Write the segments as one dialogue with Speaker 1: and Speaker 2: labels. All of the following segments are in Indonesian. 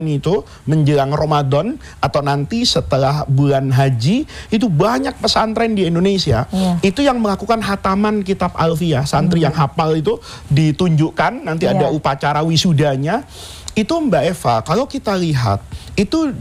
Speaker 1: itu menjelang Ramadan atau nanti setelah bulan haji itu banyak pesantren di Indonesia itu yang melakukan hataman kitab Alfiyah. Santri yang hafal itu ditunjukkan, nanti ada upacara wisudanya. Itu Mbak Eva, kalau kita lihat itu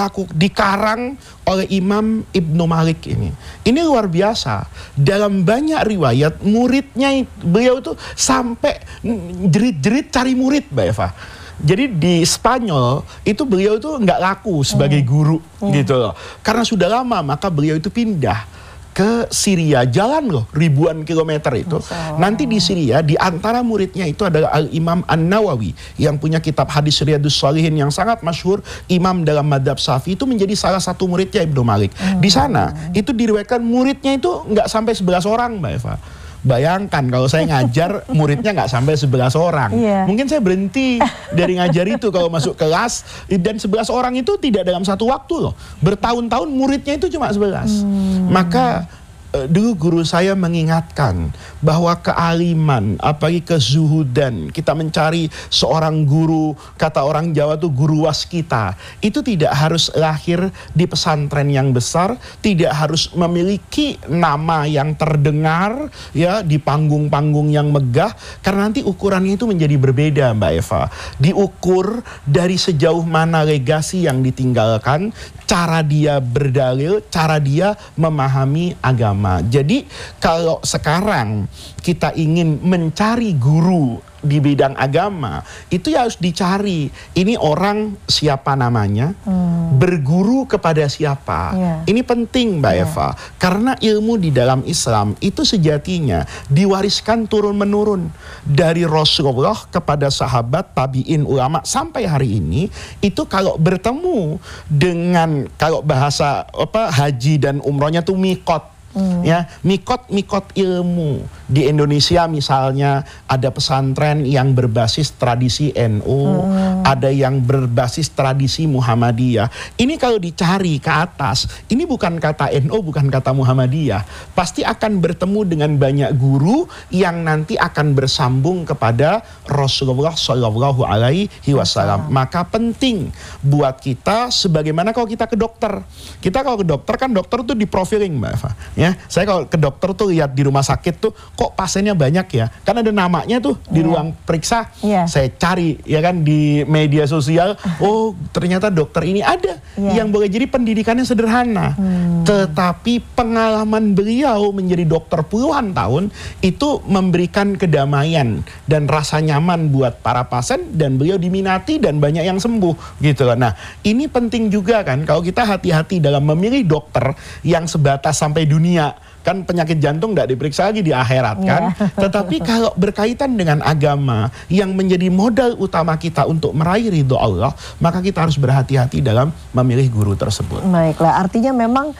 Speaker 1: dikarang oleh Imam Ibnu Malik ini. Ini luar biasa. Dalam banyak riwayat muridnya beliau itu sampai jerit-jerit cari murid Mbak Eva. Jadi di Spanyol itu beliau itu nggak laku sebagai guru gitu loh. Karena sudah lama maka beliau itu pindah ke Syria, jalan loh ribuan kilometer itu. Nanti di Syria di antara muridnya itu adalah Al-Imam An-Nawawi yang punya kitab hadis Riyadhus Shalihin yang sangat masyhur, imam dalam madhab Syafi'i, itu menjadi salah satu muridnya Ibnu Malik. Di sana itu diriwayatkan muridnya itu nggak sampai 11 orang Mbak Eva. Bayangkan kalau saya ngajar muridnya nggak sampai 11 orang. Mungkin saya berhenti dari ngajar itu kalau masuk kelas. Dan 11 orang itu tidak dalam satu waktu loh. Bertahun-tahun muridnya itu cuma 11. Maka dulu guru saya mengingatkan bahwa kealiman, apalagi kezuhudan, kita mencari seorang guru, kata orang Jawa tuh guru waskita, itu tidak harus lahir di pesantren yang besar, tidak harus memiliki nama yang terdengar ya di panggung-panggung yang megah, karena nanti ukurannya itu menjadi berbeda Mbak Eva. Diukur dari sejauh mana legasi yang ditinggalkan, cara dia berdalil, cara dia memahami agama. Jadi kalau sekarang kita ingin mencari guru di bidang agama, itu ya harus dicari ini orang siapa namanya, berguru kepada siapa. Ini penting Mbak Eva, karena ilmu di dalam Islam itu sejatinya diwariskan turun-menurun dari Rasulullah kepada sahabat, tabi'in, ulama sampai hari ini. Itu kalau bertemu dengan, kalau bahasa haji dan umrohnya tuh mikot. Ya, mikot ilmu. Di Indonesia misalnya ada pesantren yang berbasis tradisi NU, ada yang berbasis tradisi Muhammadiyah. Ini kalau dicari ke atas, ini bukan kata NU, bukan kata Muhammadiyah. Pasti akan bertemu dengan banyak guru yang nanti akan bersambung kepada Rasulullah Shallallahu Alaihi Wasallam. Maka penting buat kita, sebagaimana kalau kita ke dokter. Kita kalau ke dokter kan dokter tuh di profiling Mbak Eva. Ya, saya kalau ke dokter tuh lihat di rumah sakit tuh kok pasiennya banyak ya, kan ada namanya tuh di ruang periksa. Saya cari ya kan di media sosial, oh ternyata dokter ini ada yang boleh jadi pendidikannya sederhana, tetapi pengalaman beliau menjadi dokter puluhan tahun itu memberikan kedamaian dan rasa nyaman buat para pasien, dan beliau diminati dan banyak yang sembuh gitu loh. Nah ini penting juga kan kalau kita hati-hati dalam memilih dokter yang sebatas sampai dunia. Kan penyakit jantung tidak diperiksa lagi di akhirat kan. Tetapi kalau berkaitan dengan agama yang menjadi modal utama kita untuk meraih ridho Allah, maka kita harus berhati-hati dalam memilih guru tersebut. Baiklah,
Speaker 2: artinya memang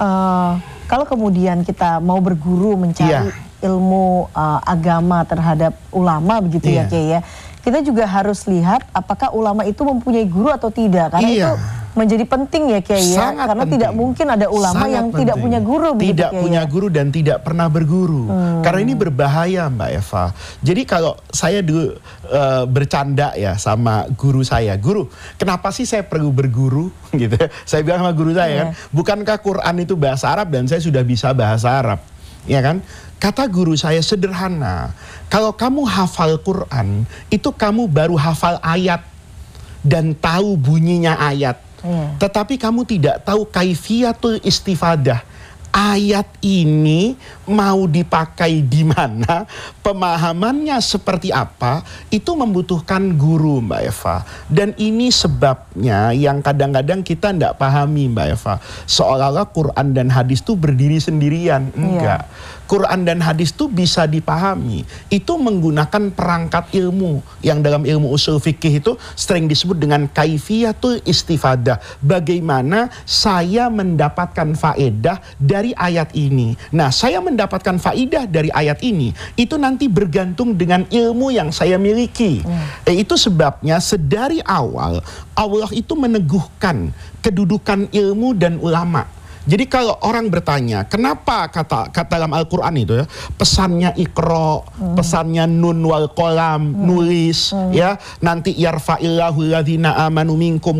Speaker 2: kalau kemudian kita mau berguru mencari ilmu agama terhadap ulama begitu ya Kiai ya, kita juga harus lihat apakah ulama itu mempunyai guru atau tidak, karena itu menjadi penting ya Kiai ya, karena penting. Tidak mungkin ada ulama yang tidak punya guru begitu,
Speaker 1: tidak punya guru dan tidak pernah berguru. Karena ini berbahaya Mbak Eva. Jadi kalau saya dulu bercanda ya sama guru saya, guru kenapa sih saya perlu berguru gitu. Saya bilang sama guru saya kan, bukankah Quran itu bahasa Arab dan saya sudah bisa bahasa Arab, ya kan? Kata guru saya sederhana, kalau kamu hafal Quran itu kamu baru hafal ayat dan tahu bunyinya ayat. Tetapi kamu tidak tahu kaifiyatul istifadah. Ayat ini mau dipakai di mana, pemahamannya seperti apa, itu membutuhkan guru Mbak Eva. Dan ini sebabnya yang kadang-kadang kita tidak pahami Mbak Eva. Seolah-olah Quran dan hadis itu berdiri sendirian. Enggak. Quran dan hadis itu bisa dipahami. Itu menggunakan perangkat ilmu yang dalam ilmu usul fikih itu sering disebut dengan kaifiyatul istifadah. Bagaimana saya mendapatkan faedah dari ayat ini. Nah, saya mendapatkan faedah dari ayat ini, itu nanti bergantung dengan ilmu yang saya miliki. Itu sebabnya sedari awal Allah itu meneguhkan kedudukan ilmu dan ulama. Jadi kalau orang bertanya, kenapa kata dalam Al-Quran itu ya, pesannya Iqra, pesannya nun wal qalam, nulis, ya, nanti yarfa'illahu ladzina amanu minkum